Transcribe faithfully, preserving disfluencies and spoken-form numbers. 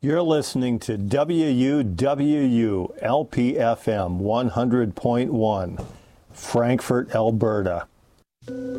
You're listening to W U W U L P F M one hundred point one, Frankfort, Alberta.